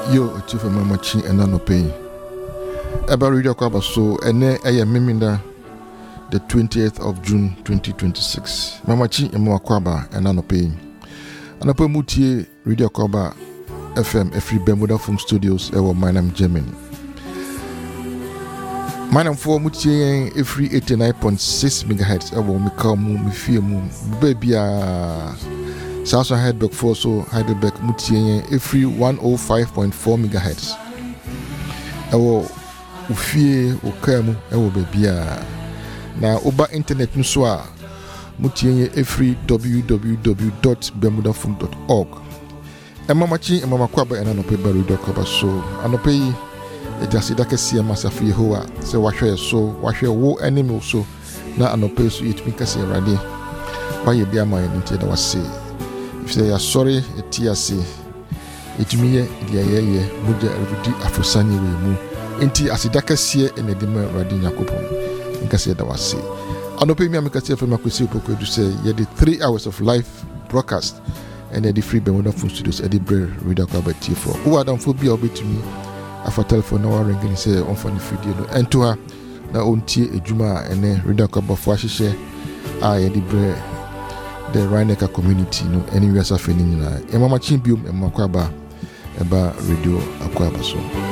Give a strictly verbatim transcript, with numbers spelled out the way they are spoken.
Yo, Chief Mamachi and Anope. About Radio Kwaba so and I am Miminda the twentieth of June twenty twenty-six. Mamachi and Moakwaba and Anope. Anope Mutie Radio Kwaba F M Every Bermuda from Studios ewa my name German. My name for Mutie every eighty-nine point six megahertz ewa Mika mu Mifia mu baby a South Heidelberg for so Heidelberg Mutie every one oh five point four megahertz. Ewo ufie okamu ewo baby a na oba internet nso a Mutie every w w w dot bermuda phone dot org. Emamachi emamakwaba ena no pe baru do kwaba so anope yi ejase da kese amasafu Yehowa se wahwe so wahwe wo enemy so na anope so yetumi kase rade baye bia ma enti da wase if say ya sorry etiase etumi ye dia ye ye muja everyday afosanye we mu enti asida kase enedima rade nyakopon nkase da wase anope mi amikase fe makwesi opoku edu say ye the three hours of live broadcast and the free Bermuda Phone Studios Eddie Bray Radio Kwaba T four. Who are done for be obey to me after telephone now ringing say on funny video and to her na on tie ejuma and Radio Kwaba for ahye ah Eddie Bray the Rhineka community no anywhere safeni nyina. E mama chimbium e makwaba eba Radio Akwaba so.